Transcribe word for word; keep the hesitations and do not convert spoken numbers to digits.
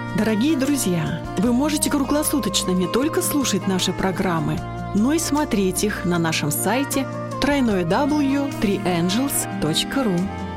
Дорогие друзья, вы можете круглосуточно не только слушать наши программы, но и смотреть их на нашем сайте дабл ю дабл ю дабл ю точка три энджелс точка ру.